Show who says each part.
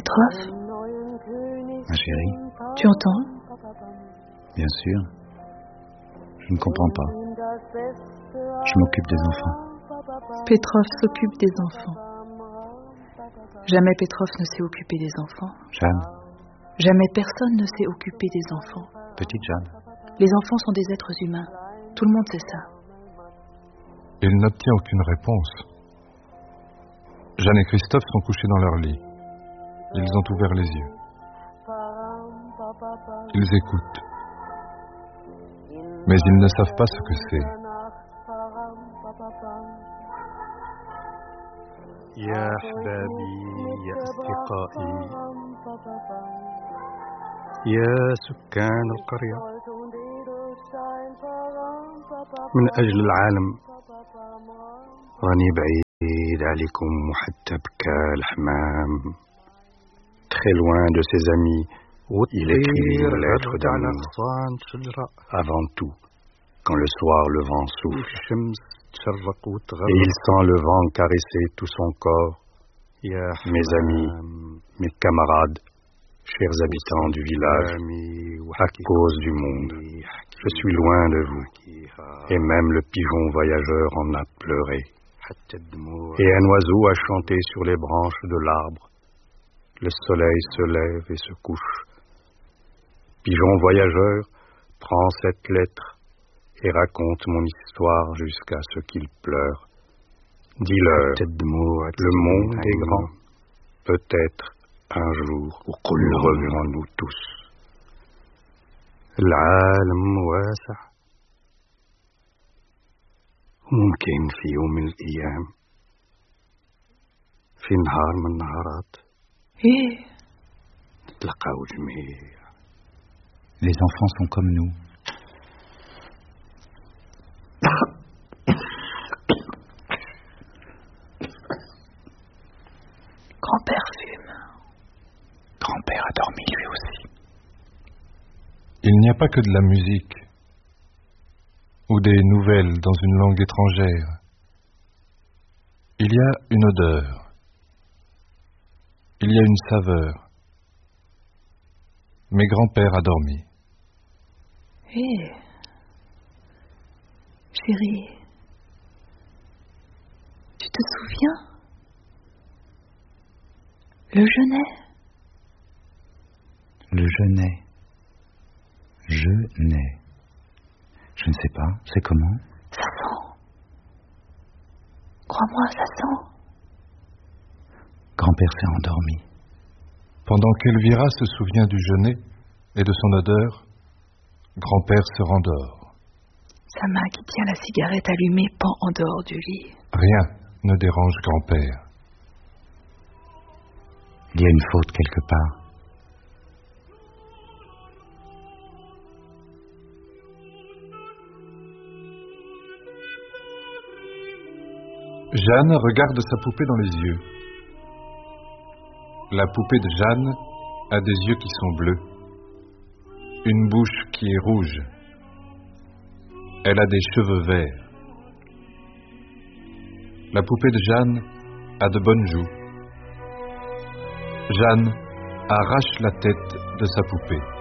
Speaker 1: Petrov,
Speaker 2: Ma chérie,
Speaker 1: tu entends?
Speaker 2: bien sûr. Je ne comprends pas. Je m'occupe des enfants.
Speaker 1: Petrov s'occupe des enfants. Jamais Petrov ne s'est occupé des enfants.
Speaker 2: Jeanne,
Speaker 1: Jamais personne ne s'est occupé des enfants.
Speaker 2: petite Jeanne.
Speaker 1: Les enfants sont des êtres humains. Tout le monde sait ça.
Speaker 3: Il n'obtient aucune réponse. Jeanne et Christophe sont couchés dans leur lit. Ils ont ouvert les yeux. Ils écoutent. Mais ils ne savent pas ce que c'est.
Speaker 4: يا أحبابي يا أصدقائي يا سكان القرية من أجل العالم راني بعيد عليكم وحتى بكى الحمام très loin de ses amis il écrit une lettre d'amour avant tout quand le soir le vent souffle et il sent le vent caresser tout son corps. Mes amis, mes camarades, chers habitants du village, à cause du monde, je suis loin de vous. Et même le pigeon voyageur en a pleuré. Et un oiseau a chanté sur les branches de l'arbre. Le soleil se lève et se couche. Pigeon voyageur, prends cette lettre et raconte mon histoire jusqu'à ce qu'il pleure. Dis-leur, le monde est grand. Peut-être un jour, nous reverrons nous tous. العالم واسع وممكن في يوم من الأيام في نهار من النهارات نتلاقاو جميع.
Speaker 2: Les enfants sont comme nous.
Speaker 1: Grand-père fume.
Speaker 2: Grand-père a dormi lui aussi.
Speaker 3: Il n'y a pas que de la musique ou des nouvelles dans une langue étrangère. Il y a une odeur. Il y a une saveur. Mais grand-père a dormi.
Speaker 1: Chérie, tu te souviens? Le genêt.
Speaker 2: Le genêt. Genêt. Je ne sais pas, c'est comment?
Speaker 1: Ça sent. Crois-moi, ça sent.
Speaker 2: Grand-père s'est endormi.
Speaker 3: Pendant qu'Elvira se souvient du genêt et de son odeur, grand-père se rendort.
Speaker 1: Sa main qui tient la cigarette allumée pend en dehors du lit.
Speaker 3: Rien ne dérange grand-père.
Speaker 2: Il y a une faute quelque part.
Speaker 3: Jeanne regarde sa poupée dans les yeux. La poupée de Jeanne a des yeux qui sont bleus, une bouche qui est rouge. Elle a des cheveux verts. La poupée de Jeanne a de bonnes joues. Jeanne arrache la tête de sa poupée.